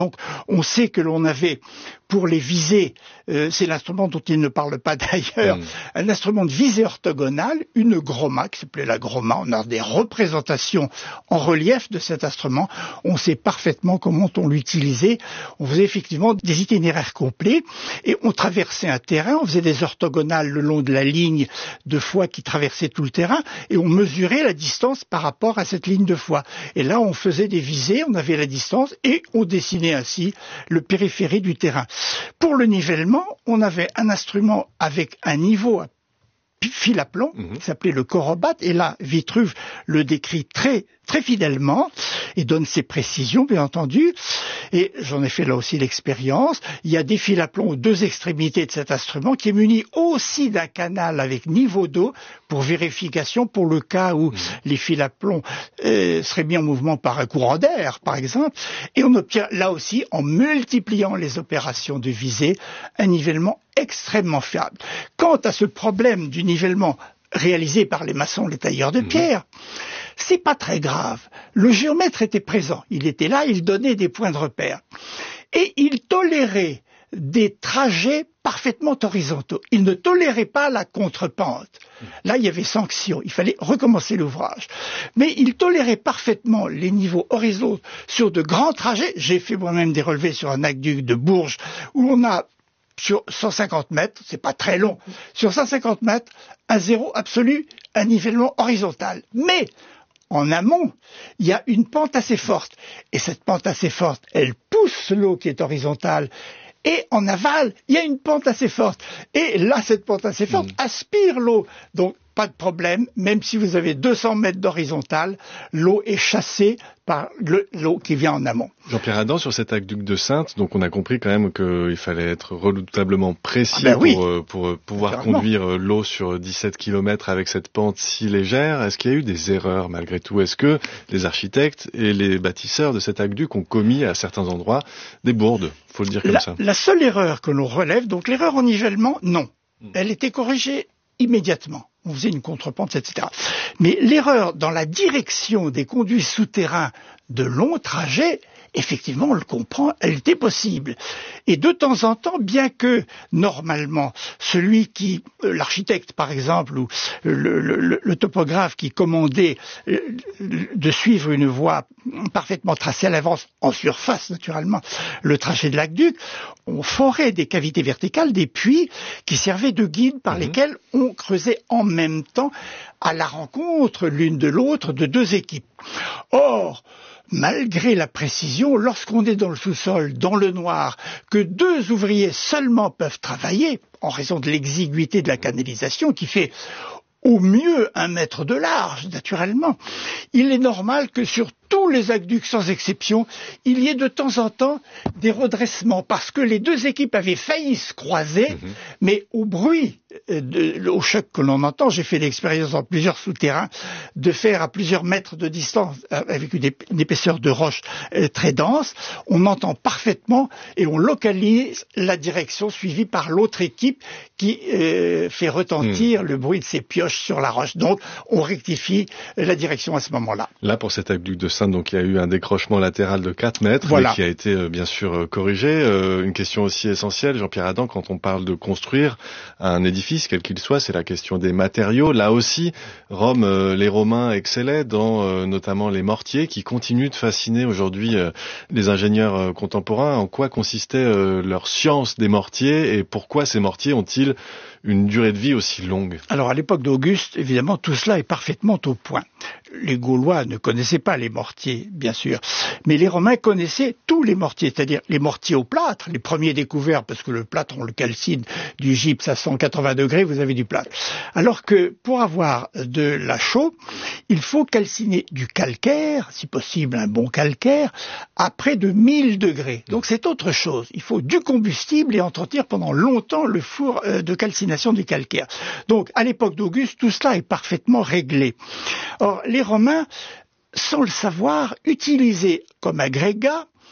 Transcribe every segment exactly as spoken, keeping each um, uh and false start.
Donc, on sait que l'on avait, pour les visées, euh, c'est l'instrument dont il ne parle pas d'ailleurs, mmh. un instrument de visée orthogonale, une groma, qui s'appelait la groma. On a des représentations en relief de cet instrument. On sait parfaitement comment on l'utilisait. On faisait effectivement des itinéraires complets et on traversait un terrain. On faisait des orthogonales le long de la ligne de foi qui traversait tout le terrain et on mesurait la distance par rapport à cette ligne de foi. Et là, on faisait des visées, on avait la distance et on dessinait ainsi le périphérie du terrain. Pour le nivellement, on avait un instrument avec un niveau à fil à plomb, mmh. qui s'appelait le chorobat, et là, Vitruve le décrit très, très fidèlement, et donne ses précisions, bien entendu, et j'en ai fait là aussi l'expérience. Il y a des fils à plomb aux deux extrémités de cet instrument, qui est muni aussi d'un canal avec niveau d'eau, pour vérification, pour le cas où mmh. les fils à plomb euh, seraient mis en mouvement par un courant d'air, par exemple, et on obtient là aussi, en multipliant les opérations de visée, un nivellement extrêmement fiable. Quant à ce problème du nivellement réalisé par les maçons, les tailleurs de pierre, mmh. c'est pas très grave. Le géomètre était présent, il était là, il donnait des points de repère. Et il tolérait des trajets parfaitement horizontaux. Il ne tolérait pas la contrepente. Là, il y avait sanction, il fallait recommencer l'ouvrage. Mais il tolérait parfaitement les niveaux horizontaux sur de grands trajets. J'ai fait moi-même des relevés sur un aqueduc de Bourges où on a sur cent cinquante mètres, c'est pas très long, sur cent cinquante mètres, un zéro absolu, un nivellement horizontal. Mais, en amont, il y a une pente assez forte. Et cette pente assez forte, elle pousse l'eau qui est horizontale. Et en aval, il y a une pente assez forte. Et là, cette pente assez forte mmh. aspire l'eau. Donc, pas de problème, même si vous avez deux cents mètres d'horizontale, l'eau est chassée par le, l'eau qui vient en amont. Jean-Pierre Adam, sur cet aqueduc de Saintes, donc on a compris quand même qu'il fallait être redoutablement précis ah ben oui. pour, pour pouvoir Clairement. conduire l'eau sur dix-sept kilomètres avec cette pente si légère. Est-ce qu'il y a eu des erreurs malgré tout? Est-ce que les architectes et les bâtisseurs de cet aqueduc ont commis à certains endroits des bourdes? Faut le dire comme la, ça. La seule erreur que l'on relève, donc l'erreur en nivellement, non. Hmm. Elle était corrigée immédiatement. On faisait une contrepente, et cetera. Mais l'erreur dans la direction des conduits souterrains de longs trajets, effectivement, on le comprend, elle était possible. Et de temps en temps, bien que, normalement, celui qui, euh, l'architecte par exemple, ou le, le, le topographe qui commandait euh, de suivre une voie parfaitement tracée à l'avance, en surface naturellement, le trajet de l'aqueduc, on forait des cavités verticales, des puits qui servaient de guide par mmh. lesquels on creusait en même temps à la rencontre l'une de l'autre de deux équipes. Or, malgré la précision, lorsqu'on est dans le sous-sol, dans le noir, que deux ouvriers seulement peuvent travailler, en raison de l'exiguïté de la canalisation qui fait au mieux un mètre de large, naturellement, il est normal que sur tous les aqueducs sans exception, il y ait de temps en temps des redressements, parce que les deux équipes avaient failli se croiser, mmh. mais au bruit, de, au choc que l'on entend, j'ai fait l'expérience dans plusieurs souterrains, de faire à plusieurs mètres de distance, avec une, ép- une épaisseur de roche euh, très dense, on entend parfaitement et on localise la direction suivie par l'autre équipe qui euh, fait retentir mmh. le bruit de ses pioches sur la roche. Donc, on rectifie la direction à ce moment-là. Là, pour cet aqueduc de Saintes, donc il y a eu un décrochement latéral de quatre mètres, voilà. mais qui a été euh, bien sûr euh, corrigé. Euh, une question aussi essentielle, Jean-Pierre Adam, quand on parle de construire un édifice, quel qu'il soit, c'est la question des matériaux. Là aussi, Rome, euh, les Romains excellaient dans euh, notamment les mortiers, qui continuent de fasciner aujourd'hui euh, les ingénieurs euh, contemporains. En quoi consistait euh, leur science des mortiers et pourquoi ces mortiers ont-ils une durée de vie aussi longue? Alors, à l'époque d'Auguste, évidemment, tout cela est parfaitement au point. Les Gaulois ne connaissaient pas les mortiers, bien sûr, mais les Romains connaissaient tous les mortiers, c'est-à-dire les mortiers au plâtre, les premiers découverts, parce que le plâtre, on le calcine du gypse à cent quatre-vingts degrés, vous avez du plâtre. Alors que, pour avoir de la chaux, il faut calciner du calcaire, si possible un bon calcaire, à près de mille degrés. Donc c'est autre chose. Il faut du combustible et entretenir pendant longtemps le four de calcination du calcaire. Donc, à l'époque d'Auguste, tout cela est parfaitement réglé. Or, les Romains, sans le savoir, utilisaient comme agrégat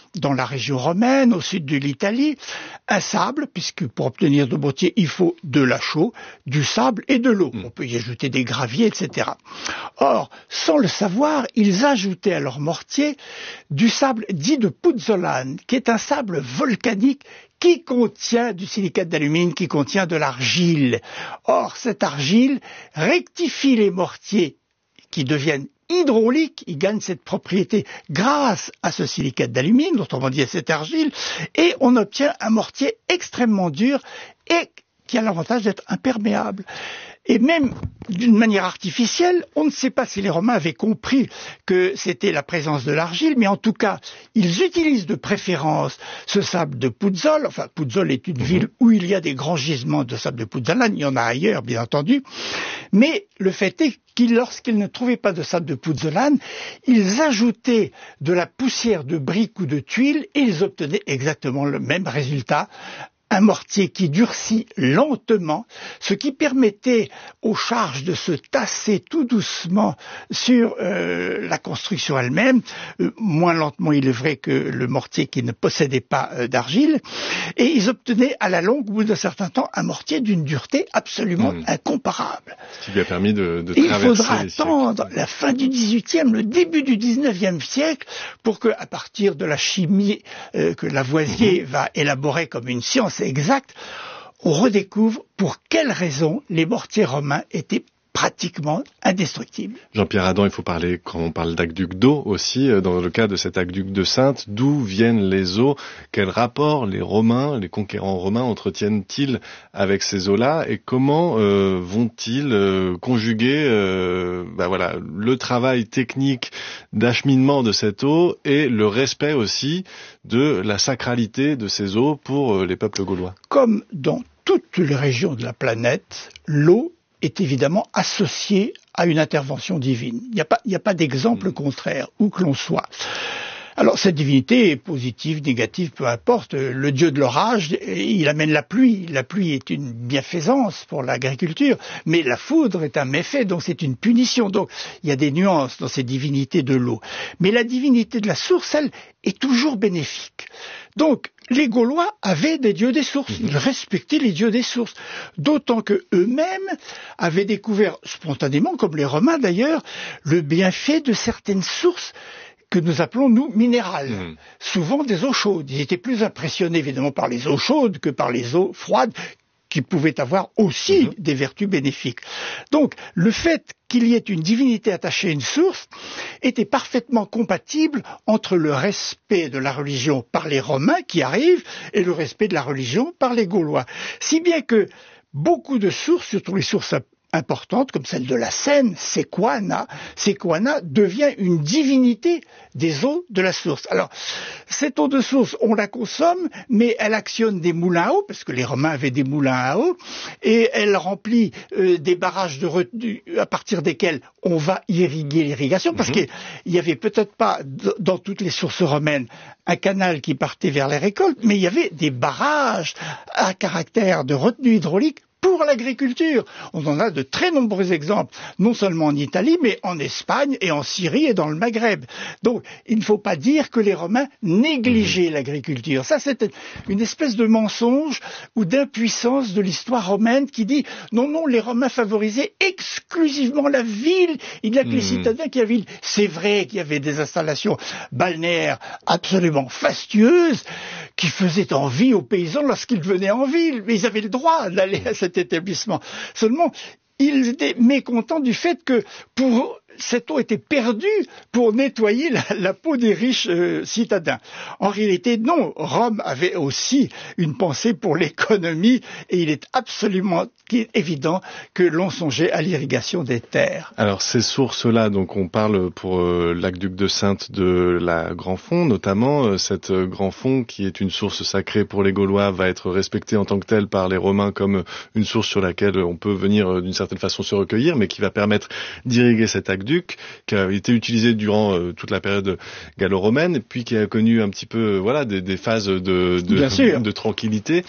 dans la région romaine, au sud de l'Italie, un sable, puisque pour obtenir de mortier, il faut de la chaux, du sable et de l'eau. On peut y ajouter des graviers, et cetera. Or, sans le savoir, ils ajoutaient à leur mortier du sable dit de puzzolane, qui est un sable volcanique qui contient du silicate d'alumine, qui contient de l'argile. Or, cette argile rectifie les mortiers qui deviennent hydrauliques, ils gagnent cette propriété grâce à ce silicate d'alumine, autrement dit à cette argile, et on obtient un mortier extrêmement dur et qui a l'avantage d'être imperméable. Et même d'une manière artificielle, on ne sait pas si les Romains avaient compris que c'était la présence de l'argile, mais en tout cas, ils utilisent de préférence ce sable de Puzzole. Enfin, Puzzole est une ville où il y a des grands gisements de sable de puzzolane, il y en a ailleurs, bien entendu. Mais le fait est qu'ils, lorsqu'ils ne trouvaient pas de sable de puzzolane, ils ajoutaient de la poussière de briques ou de tuiles et ils obtenaient exactement le même résultat. Un mortier qui durcit lentement, ce qui permettait aux charges de se tasser tout doucement sur euh, la construction elle-même, euh, moins lentement il est vrai que le mortier qui ne possédait pas euh, d'argile, et ils obtenaient à la longue, au bout d'un certain temps, un mortier d'une dureté absolument mmh. incomparable. Ce qui lui a permis de, de et traverser il faudra les attendre siècles. la fin du dix-huitième, le début du dix-neuvième siècle, pour que, à partir de la chimie euh, que Lavoisier mmh. va élaborer comme une science exact, on redécouvre pour quelles raisons les mortiers romains étaient pratiquement indestructibles. Jean-Pierre Adam, il faut parler, quand on parle d'aqueduc d'eau aussi, dans le cas de cet aqueduc de Saintes, d'où viennent les eaux? Quel rapport les Romains, les conquérants romains entretiennent-ils avec ces eaux-là? Et comment euh, vont-ils euh, conjuguer euh, bah voilà, le travail technique d'acheminement de cette eau et le respect aussi de la sacralité de ces eaux pour euh, les peuples gaulois? Comme dans toutes les régions de la planète, l'eau est évidemment associé à une intervention divine. Il n'y a pas, il n'y a pas d'exemple contraire, où que l'on soit. Alors, cette divinité est positive, négative, peu importe. Le dieu de l'orage, il amène la pluie. La pluie est une bienfaisance pour l'agriculture, mais la foudre est un méfait, donc c'est une punition. Donc, il y a des nuances dans ces divinités de l'eau. Mais la divinité de la source, elle, est toujours bénéfique. Donc, les Gaulois avaient des dieux des sources, ils respectaient les dieux des sources, d'autant que eux-mêmes avaient découvert spontanément, comme les Romains d'ailleurs, le bienfait de certaines sources que nous appelons, nous, minérales, mmh. souvent des eaux chaudes. Ils étaient plus impressionnés évidemment par les eaux chaudes que par les eaux froides, qui pouvaient avoir aussi mmh. des vertus bénéfiques. Donc, le fait qu'il y ait une divinité attachée à une source était parfaitement compatible entre le respect de la religion par les Romains qui arrivent et le respect de la religion par les Gaulois. Si bien que beaucoup de sources, surtout les sources importante, comme celle de la Seine, Sequana, Sequana devient une divinité des eaux de la source. Alors, cette eau de source, on la consomme, mais elle actionne des moulins à eau, parce que les Romains avaient des moulins à eau, et elle remplit euh, des barrages de retenue à partir desquels on va irriguer l'irrigation, parce mm-hmm. qu'il n'y avait peut-être pas, dans toutes les sources romaines, un canal qui partait vers les récoltes, mais il y avait des barrages à caractère de retenue hydraulique pour l'agriculture. On en a de très nombreux exemples, non seulement en Italie, mais en Espagne et en Syrie et dans le Maghreb. Donc, il ne faut pas dire que les Romains négligeaient mmh. l'agriculture. Ça, c'est une espèce de mensonge ou d'impuissance de l'histoire romaine qui dit non, non, les Romains favorisaient exclusivement la ville. Il n'y a que mmh. les citadins qui avaient ville. C'est vrai qu'il y avait des installations balnéaires absolument fastueuses qui faisaient envie aux paysans lorsqu'ils venaient en ville. Mais ils avaient le droit d'aller à cet établissement. Seulement, ils étaient mécontents du fait que pour cette eau était perdue pour nettoyer la, la peau des riches euh, citadins. En réalité, non. Rome avait aussi une pensée pour l'économie et il est absolument évident que l'on songeait à l'irrigation des terres. Alors ces sources-là, donc on parle pour euh, l'aqueduc de Saintes de la Grand Fond, notamment euh, cette euh, Grand Fond qui est une source sacrée pour les Gaulois va être respectée en tant que telle par les Romains comme une source sur laquelle on peut venir euh, d'une certaine façon se recueillir, mais qui va permettre d'irriguer cet aqueduc qui a été utilisé durant euh, toute la période gallo-romaine, puis qui a connu un petit peu euh, voilà des, des phases de, de, de, de tranquillité.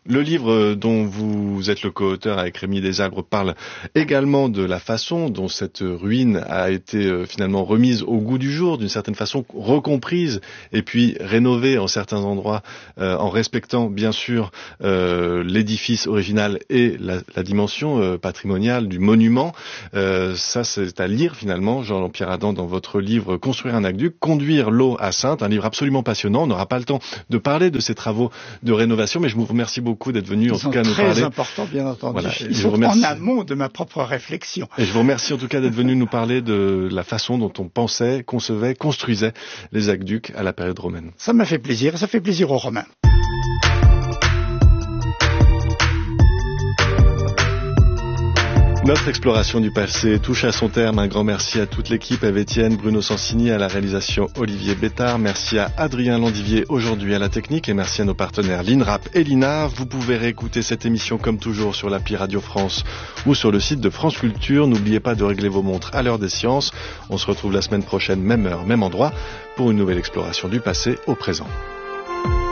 Le livre dont vous êtes le co-auteur avec Rémi Desalbres parle également de la façon dont cette ruine a été finalement remise au goût du jour, d'une certaine façon recomprise et puis rénovée en certains endroits euh, en respectant bien sûr euh, l'édifice original et la, la dimension euh, patrimoniale du monument. Euh, ça c'est à lire finalement, Jean-Pierre Adam, dans votre livre Construire un aqueduc, conduire l'eau à Saintes, un livre absolument passionnant. On n'aura pas le temps de parler de ces travaux de rénovation, mais je vous remercie beaucoup d'être venu Ils en tout cas nous très parler. Très important, bien entendu. Voilà. Ils je sont vous remercie. en amont de ma propre réflexion. Et je vous remercie en tout cas d'être venu nous parler de la façon dont on pensait, concevait, construisait les aqueducs à la période romaine. Ça m'a fait plaisir, et ça fait plaisir aux Romains. Notre exploration du passé touche à son terme. Un grand merci à toute l'équipe, Eve Etienne, Bruno Sansini à la réalisation, Olivier Bétard. Merci à Adrien Landivier aujourd'hui à la technique et merci à nos partenaires l'INRAP et l'I N A. Vous pouvez réécouter cette émission comme toujours sur l'appli Radio France ou sur le site de France Culture. N'oubliez pas de régler vos montres à l'heure des sciences. On se retrouve la semaine prochaine, même heure, même endroit, pour une nouvelle exploration du passé au présent.